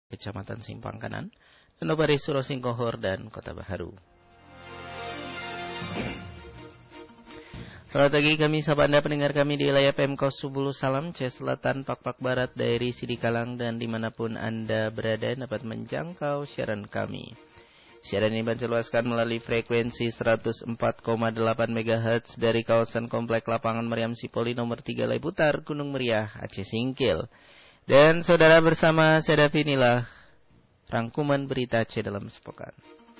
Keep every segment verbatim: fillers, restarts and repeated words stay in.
Kecamatan Simpang Kanan, Danau Suro Singkohor, dan Kota Baharu. Selamat pagi, kami sapa Anda pendengar kami di wilayah Pemkot Subulu Salam, C Selatan, Pakpak Barat, Dairi, Sidikalang, dan dimanapun Anda berada dapat menjangkau siaran kami. Siaran ini diseluaskan melalui frekuensi seratus empat koma delapan megahertz dari kawasan Komplek Lapangan Meriam Sipoli nomor tiga Laiputar, Gunung Meriah, Aceh Singkil. Dan saudara, bersama saya Davi, inilah rangkuman berita Aceh dalam sepekan.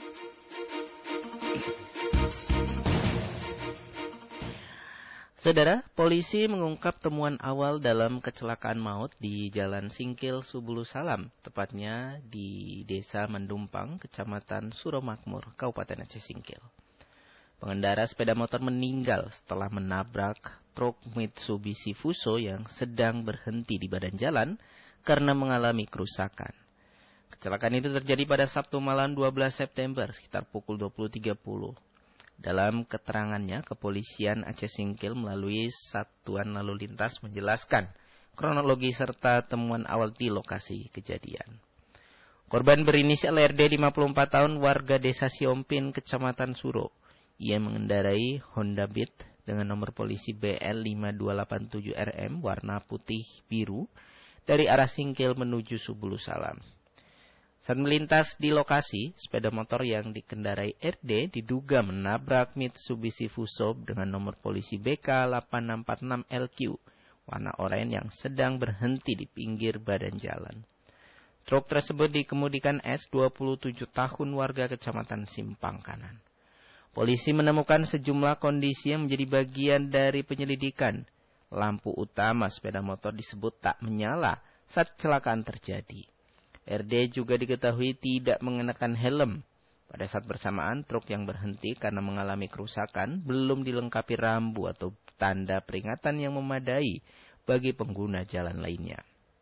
Saudara, polisi mengungkap temuan awal dalam kecelakaan maut di Jalan Singkil Subulu Salam, tepatnya di Desa Mendumpang, Kecamatan Suromakmur, Kabupaten Aceh Singkil. Pengendara sepeda motor meninggal setelah menabrak truk Mitsubishi Fuso yang sedang berhenti di badan jalan karena mengalami kerusakan. Kecelakaan itu terjadi pada Sabtu malam dua belas September sekitar pukul dua puluh tiga puluh. Dalam keterangannya, kepolisian Aceh Singkil melalui Satuan Lalu Lintas menjelaskan kronologi serta temuan awal di lokasi kejadian. Korban berinisial R D, lima puluh empat tahun, warga Desa Siompin, Kecamatan Suro. Ia mengendarai Honda Beat dengan nomor polisi B L lima dua delapan tujuh R M warna putih biru dari arah Singkil menuju Subulu Salam. Saat melintas di lokasi, sepeda motor yang dikendarai R D diduga menabrak Mitsubishi Fuso dengan nomor polisi B K delapan enam empat enam L Q warna oranye yang sedang berhenti di pinggir badan jalan. Truk tersebut dikemudikan S, dua puluh tujuh tahun, warga Kecamatan Simpang Kanan. Polisi menemukan sejumlah kondisi yang menjadi bagian dari penyelidikan. Lampu utama sepeda motor disebut tak menyala saat kecelakaan terjadi. R D juga diketahui tidak mengenakan helm. Pada saat bersamaan, truk yang berhenti karena mengalami kerusakan belum dilengkapi rambu atau tanda peringatan yang memadai bagi pengguna jalan lainnya.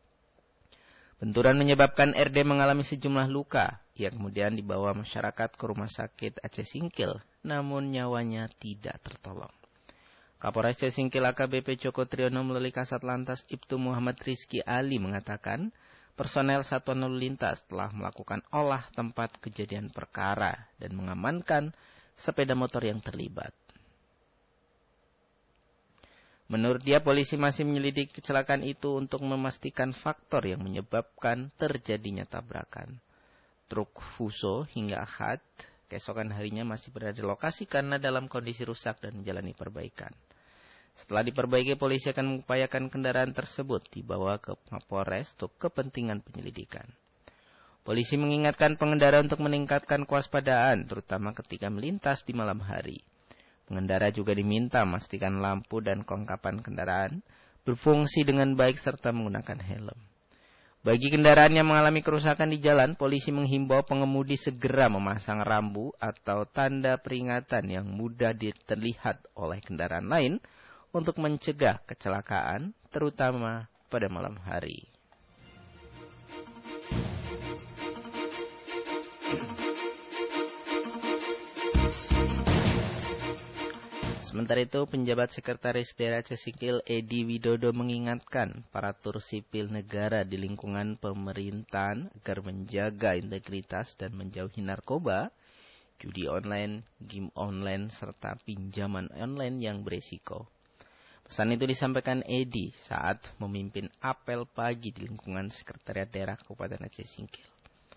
Benturan menyebabkan R D mengalami sejumlah luka. Ia kemudian dibawa masyarakat ke Rumah Sakit Aceh Singkil, namun nyawanya tidak tertolong. Kapolres Aceh Singkil A K B P Joko Triyono melalui Kasat Lantas Ibtu Muhammad Rizky Ali mengatakan, personel Satuan Lalu Lintas telah melakukan olah tempat kejadian perkara dan mengamankan sepeda motor yang terlibat. Menurut dia, polisi masih menyelidiki kecelakaan itu untuk memastikan faktor yang menyebabkan terjadinya tabrakan. Truk Fuso hingga Ahad keesokan harinya masih berada di lokasi karena dalam kondisi rusak dan menjalani perbaikan. Setelah diperbaiki, polisi akan mengupayakan kendaraan tersebut dibawa ke Mapolres untuk kepentingan penyelidikan. Polisi mengingatkan pengendara untuk meningkatkan kewaspadaan, terutama ketika melintas di malam hari. Pengendara juga diminta memastikan lampu dan kelengkapan kendaraan berfungsi dengan baik serta menggunakan helm. Bagi kendaraan yang mengalami kerusakan di jalan, polisi menghimbau pengemudi segera memasang rambu atau tanda peringatan yang mudah terlihat oleh kendaraan lain untuk mencegah kecelakaan, terutama pada malam hari. Sementara itu, penjabat Sekretaris Daerah Aceh Singkil Edi Widodo mengingatkan aparatur sipil negara di lingkungan pemerintahan agar menjaga integritas dan menjauhi narkoba, judi online, game online, serta pinjaman online yang beresiko. Pesan itu disampaikan Edi saat memimpin apel pagi di lingkungan Sekretariat Daerah Kabupaten Aceh Singkil.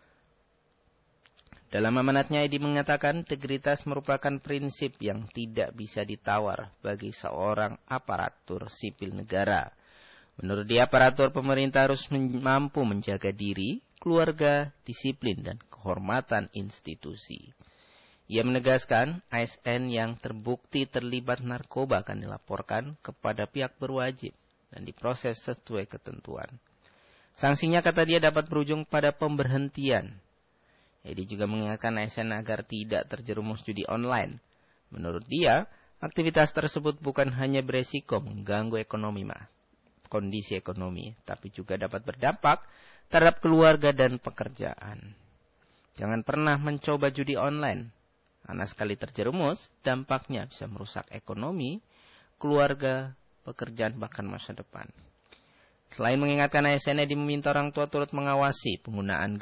Dalam amanatnya, Edi mengatakan integritas merupakan prinsip yang tidak bisa ditawar bagi seorang aparatur sipil negara. Menurut dia, aparatur pemerintah harus mampu menjaga diri, keluarga, disiplin, dan kehormatan institusi. Ia menegaskan, A S N yang terbukti terlibat narkoba akan dilaporkan kepada pihak berwajib dan diproses sesuai ketentuan. Sanksinya, kata dia, dapat berujung pada pemberhentian. Edi juga mengingatkan A S N agar tidak terjerumus judi online. Menurut dia, aktivitas tersebut bukan hanya beresiko mengganggu ekonomi mah, kondisi ekonomi, tapi juga dapat berdampak terhadap keluarga dan pekerjaan. Jangan pernah mencoba judi online, karena sekali terjerumus, dampaknya bisa merusak ekonomi, keluarga, pekerjaan, bahkan masa depan. Selain mengingatkan A S N, Edi meminta orang tua turut mengawasi penggunaan